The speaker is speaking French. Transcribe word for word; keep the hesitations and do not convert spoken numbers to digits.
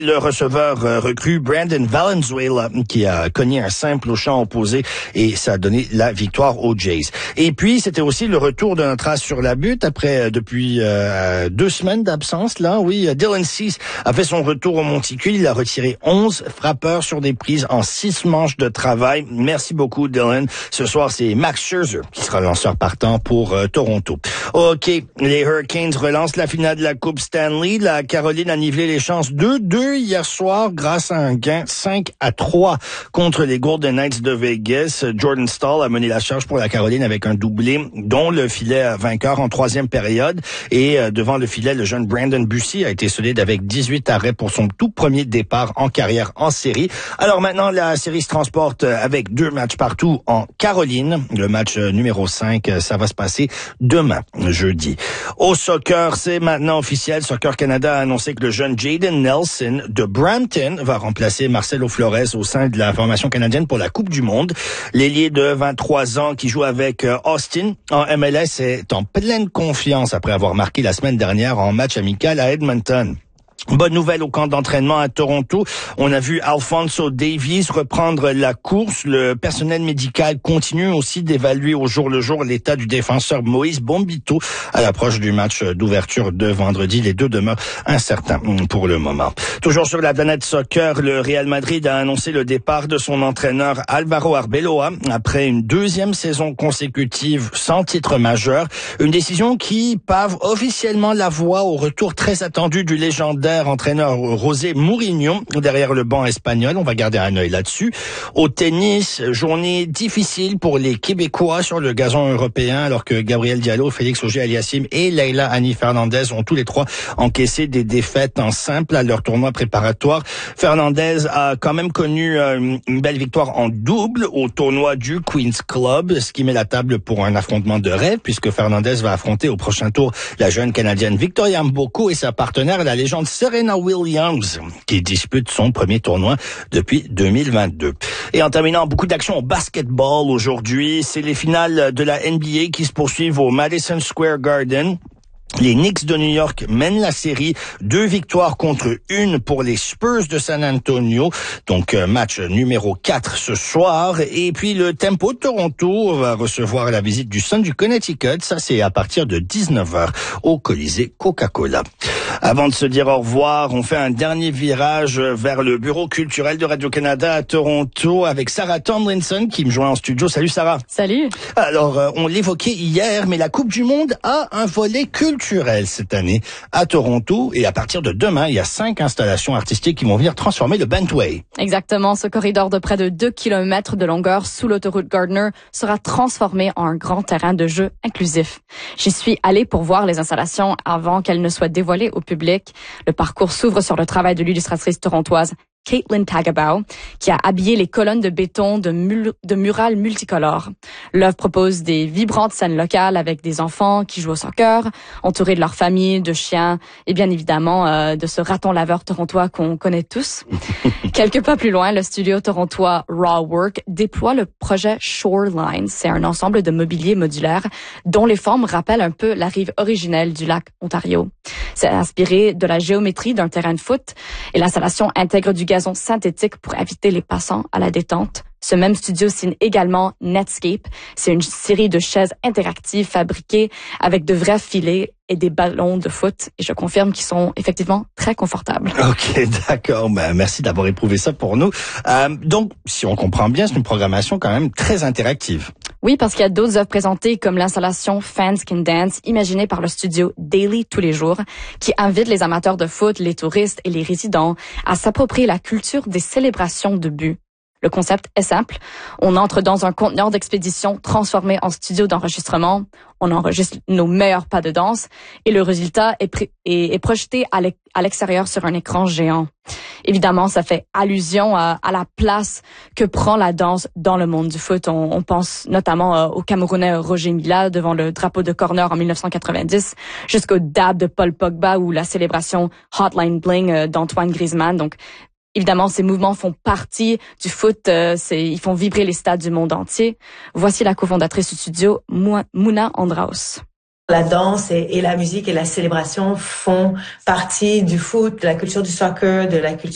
Le receveur euh, recrue Brandon Valenzuela qui a cogné un simple au champ opposé et ça a donné la victoire aux Jays. Et puis c'était aussi le retour de notre as sur la butte après euh, depuis euh, deux semaines d'absence. Là, oui, Dylan Cease a fait son retour au monticule. Il a retiré onze frappeurs sur des prises en six manches de travail. Merci beaucoup, Dylan. Ce soir, c'est Max Scherzer qui sera lanceur partant pour euh, Toronto. OK, les Hurricanes relancent la finale de la Coupe Stanley. La Caroline a nivelé les chances deux deux hier soir grâce à un gain cinq à trois contre les Golden Knights de Vegas. Jordan Staal a mené la charge pour la Caroline avec un doublé, dont le filet vainqueur en troisième période. Et euh, devant le filet, le jeune Brandon Bussi a été solide avec dix-huit arrêts pour son tout premier départ en carrière en série. Alors maintenant, la série se transporte avec deux matchs partout en Caroline. Le match numéro cinq, ça va se passer demain, jeudi. Au soccer, c'est maintenant officiel. Soccer Canada a annoncé que le jeune Jaden Nelson de Brampton va remplacer Marcelo Flores au sein de la formation canadienne pour la Coupe du Monde. L'ailier de vingt-trois ans qui joue avec Austin en M L S est en pleine confiance après avoir marqué la semaine dernière en match amical à Edmonton. Bonne nouvelle au camp d'entraînement à Toronto. On a vu Alphonso Davies reprendre la course. Le personnel médical continue aussi d'évaluer au jour le jour l'état du défenseur Moïse Bombito à l'approche du match d'ouverture de vendredi. Les deux demeurent incertains pour le moment. Toujours sur la planète soccer, le Real Madrid a annoncé le départ de son entraîneur Alvaro Arbeloa après une deuxième saison consécutive sans titre majeur. Une décision qui pave officiellement la voie au retour très attendu du légendaire entraîneur José Mourinho derrière le banc espagnol. On va garder un œil là-dessus. Au tennis, journée difficile pour les Québécois sur le gazon européen alors que Gabriel Diallo, Félix Auger-Aliassime et Leila Annie Fernandez ont tous les trois encaissé des défaites en simple à leur tournoi préparatoire. Fernandez a quand même connu euh, une belle victoire en double au tournoi du Queen's Club, ce qui met la table pour un affrontement de rêve puisque Fernandez va affronter au prochain tour la jeune Canadienne Victoria Mboko et sa partenaire, la légende Serena Williams, qui dispute son premier tournoi depuis deux mille vingt-deux. Et en terminant, beaucoup d'action au basketball aujourd'hui. C'est les finales de la N B A qui se poursuivent au Madison Square Garden. Les Knicks de New York mènent la série, deux victoires contre une pour les Spurs de San Antonio. Donc match numéro quatre ce soir. Et puis le Tempo de Toronto va recevoir la visite du Sun du Connecticut. Ça c'est à partir de dix-neuf heures au Colisée Coca-Cola. Avant de se dire au revoir, on fait un dernier virage vers le bureau culturel de Radio-Canada à Toronto avec Sarah Tomlinson qui me joint en studio. Salut Sarah. Salut. Alors, on l'évoquait hier, mais la Coupe du Monde a un volet culturel cette année à Toronto. Et à partir de demain, il y a cinq installations artistiques qui vont venir transformer le Bentway. Exactement. Ce corridor de près de deux kilomètres de longueur sous l'autoroute Gardiner sera transformé en un grand terrain de jeu inclusif. J'y suis allée pour voir les installations avant qu'elles ne soient dévoilées au public. Le parcours s'ouvre sur le travail de l'illustratrice torontoise Caitlin Tagabow, qui a habillé les colonnes de béton de, mul- de murales multicolores. L'œuvre propose des vibrantes scènes locales avec des enfants qui jouent au soccer, entourés de leur famille, de chiens et bien évidemment euh, de ce raton laveur torontois qu'on connaît tous. Quelques pas plus loin, le studio torontois Raw Work déploie le projet Shoreline. C'est un ensemble de mobilier modulaire dont les formes rappellent un peu la rive originelle du lac Ontario. C'est inspiré de la géométrie d'un terrain de foot et l'installation intègre du gazon synthétique pour inviter les passants à la détente. Ce même studio signe également Netscape. C'est une série de chaises interactives fabriquées avec de vrais filets et des ballons de foot. Et je confirme qu'ils sont effectivement très confortables. OK, d'accord. Ben, merci d'avoir éprouvé ça pour nous. Euh, donc, si on comprend bien, c'est une programmation quand même très interactive. Oui, parce qu'il y a d'autres œuvres présentées comme l'installation Fans Can Dance, imaginée par le studio Daily tous les jours, qui invite les amateurs de foot, les touristes et les résidents à s'approprier la culture des célébrations de but. Le concept est simple. On entre dans un conteneur d'expédition transformé en studio d'enregistrement. On enregistre nos meilleurs pas de danse et le résultat est, pr- est, est projeté à, l'e- à l'extérieur sur un écran géant. Évidemment, ça fait allusion à, à la place que prend la danse dans le monde du foot. On, on pense notamment euh, au Camerounais Roger Mila devant le drapeau de corner en dix-neuf cent quatre-vingt-dix, jusqu'au dab de Paul Pogba ou la célébration Hotline Bling euh, d'Antoine Griezmann. Donc, évidemment, ces mouvements font partie du foot. Euh, c'est, ils font vibrer les stades du monde entier. Voici la cofondatrice du studio, Mouna Andraus. La danse et, et la musique et la célébration font partie du foot, de la culture du soccer, de la culture